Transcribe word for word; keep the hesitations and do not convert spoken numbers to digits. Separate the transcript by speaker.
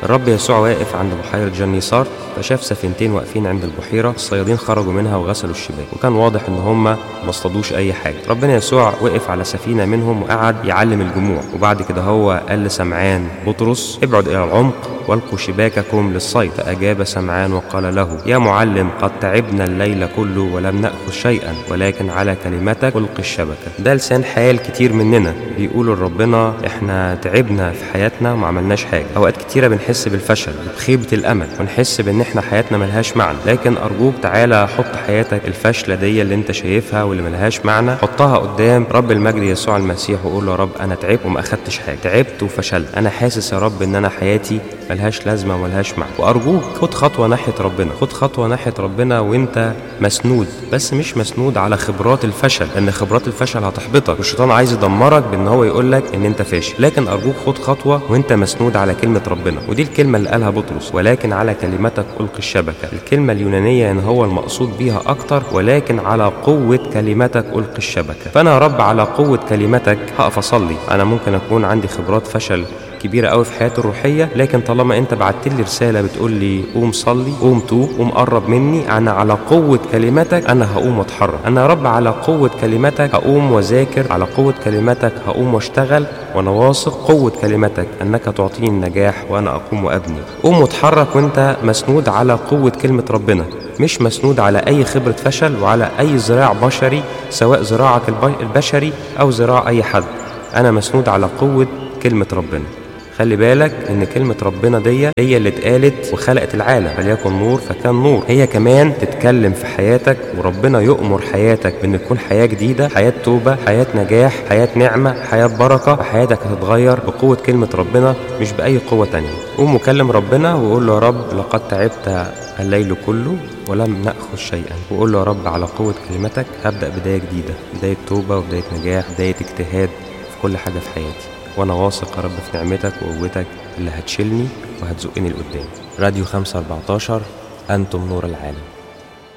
Speaker 1: الرب يسوع واقف عند بحيرة جنيسار، فشاف سفينتين واقفين عند البحيرة. الصيادين خرجوا منها وغسلوا الشباك، وكان واضح ان هم ما اصطادوش اي حاجة. ربنا يسوع وقف على سفينة منهم وقعد يعلم الجموع، وبعد كده هو قال لسمعان بطرس: ابعد الى العمق والقوا شباككم للصيد. فأجاب سمعان وقال له: يا معلم، قد تعبنا الليل كله ولم نأخذ شيئا، ولكن على كلمتك ألقي الشبكة. ده لسان حال كتير مننا بيقولوا لربنا: احنا تعبنا في حياتنا وما عملناش حاجة. اوقات كتيرة بنحس بالفشل وبخيبة الامل، ونحس بان احنا حياتنا ملهاش معنى. لكن ارجوك تعالى حط حياتك الفاشلة دي اللي انت شايفها واللي ملهاش معنى، حطها قدام رب المجد يسوع المسيح وقول له: يا رب انا تعبت وما اخدتش حاجة، تعبت وفشلت، انا حاسس يا رب ان انا حياتي ملهاش لازمة وملهاش معنى. وارجوك خد خطوة ناحية ربنا، خد خطوة ناحية ربنا وانت مسنود، بس مش مسنود على خبرات الفشل، لان خبرات الفشل هتحبطك، والشيطان عايز يدمرك بان هو يقول لك ان انت فاشل. لكن ارجوك خد خطوة وانت مسنود على كلمة ربنا، ودي الكلمة اللي قالها بطرس: ولكن على كلمتك ألقي الشبكة. الكلمة اليونانية ان هو المقصود بيها اكتر، ولكن على قوة كلمتك ألقي الشبكة. فانا يا رب على قوة كلمتك هقف اصلي. انا ممكن اكون عندي خبرات فشل كبيرة قوي في حياتي الروحية، لكن طالما انت بعت لي رسالة بتقول لي قوم صلي، قوم توب، قوم قرب مني، انا على قوة كلمتك انا هقوم واتحرك. انا يا رب على قوة كلمتك هقوم واذاكر، على قوة كلمتك هقوم واشتغل، وانا واثق قوة كلمتك انك تعطيني النجاح وانا اقوم وابني. قوم واتحرك وانت مسنود على قوة كلمة ربنا، مش مسنود على اي خبرة فشل وعلى اي ذراع بشري، سواء ذراعك البشري او ذراع اي حد. انا مسنود على قوة كلمة ربنا. خلي بالك ان كلمة ربنا دي هي اللي اتقالت وخلقت العالم: فليكن نور فكان نور. هي كمان تتكلم في حياتك، وربنا يؤمر حياتك بان تكون حياة جديدة، حياة توبة، حياة نجاح، حياة نعمة، حياة بركة. وحياتك هتتغير بقوة كلمة ربنا مش بأي قوة تانية. قوم وكلم ربنا وقول له: يا رب لقد تعبت الليل كله ولم نأخذ شيئا. وقول له: يا رب على قوة كلمتك هبدأ بداية جديدة، بداية توبة وبداية نجاح، بداية اجتهاد في كل حاجة في حياتي. وانا واثق يا رب في نعمتك وقوتك اللي هتشيلني وهتزقني لقدام. راديو خمسة أربعتاشر، انتم نور العالم.